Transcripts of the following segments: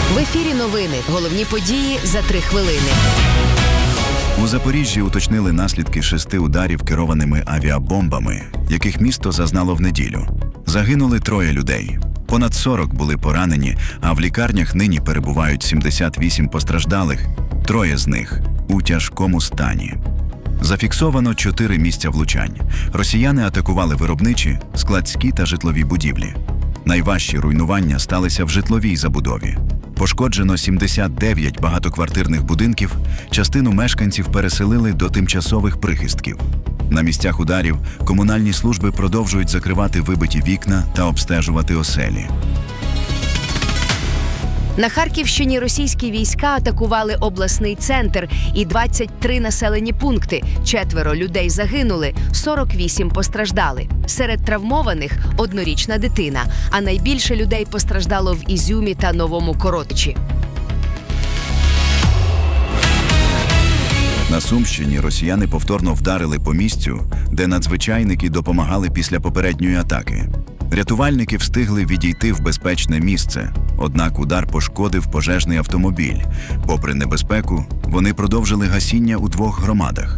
В ефірі новини. Головні події за 3 хвилини. У Запоріжжі уточнили наслідки 6 ударів керованими авіабомбами, яких місто зазнало в неділю. Загинули 3 людей. Понад 40 були поранені, а в лікарнях нині перебувають 78 постраждалих, 3 з них у тяжкому стані. Зафіксовано 4 місця влучань. Росіяни атакували виробничі, складські та житлові будівлі. Найважчі руйнування сталися в житловій забудові. Пошкоджено 79 багатоквартирних будинків, частину мешканців переселили до тимчасових прихистків. На місцях ударів комунальні служби продовжують закривати вибиті вікна та обстежувати оселі. На Харківщині російські війська атакували обласний центр і 23 населені пункти. 4 людей загинули, 48 постраждали. Серед травмованих – 1-річна дитина, а найбільше людей постраждало в Ізюмі та Новому Коротичі. На Сумщині росіяни повторно вдарили по місцю, де надзвичайники допомагали після попередньої атаки. Рятувальники встигли відійти в безпечне місце, однак удар пошкодив пожежний автомобіль. Попри небезпеку, вони продовжили гасіння у 2 громадах.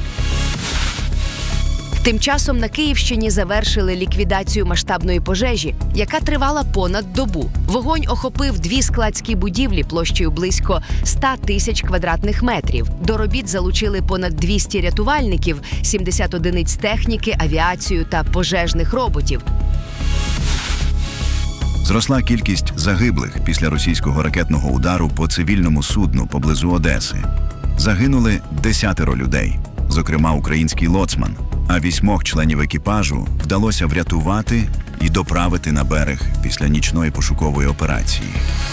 Тим часом на Київщині завершили ліквідацію масштабної пожежі, яка тривала понад добу. Вогонь охопив 2 складські будівлі площею близько 100 тисяч квадратних метрів. До робіт залучили понад 200 рятувальників, 70 одиниць техніки, авіацію та пожежних роботів. Зросла кількість загиблих після російського ракетного удару по цивільному судну поблизу Одеси. Загинули 10 людей, зокрема український лоцман, а 8 членів екіпажу вдалося врятувати і доправити на берег після нічної пошукової операції.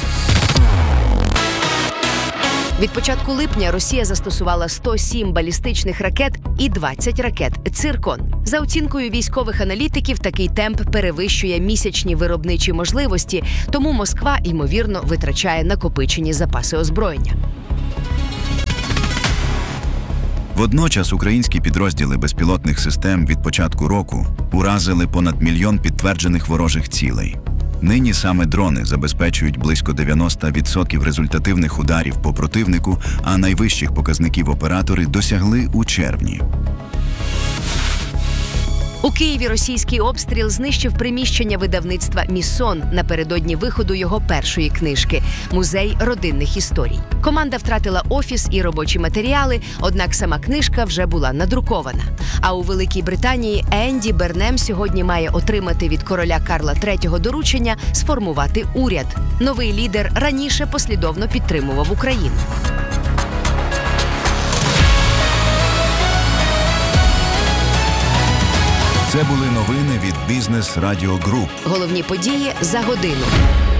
Від початку липня Росія застосувала 107 балістичних ракет і 20 ракет «Циркон». За оцінкою військових аналітиків, такий темп перевищує місячні виробничі можливості, тому Москва, ймовірно, витрачає накопичені запаси озброєння. Водночас українські підрозділи безпілотних систем від початку року уразили понад 1 мільйон підтверджених ворожих цілей. Нині саме дрони забезпечують близько 90% результативних ударів по противнику, а найвищих показників оператори досягли у червні. У Києві російський обстріл знищив приміщення видавництва «Міссон» напередодні виходу його першої книжки «Музей родинних історій». Команда втратила офіс і робочі матеріали, однак сама книжка вже була надрукована. А у Великій Британії Енді Бернем сьогодні має отримати від короля Карла III доручення сформувати уряд. Новий лідер раніше послідовно підтримував Україну. Це були новини від Бізнес Радіо Груп. Головні події за годину.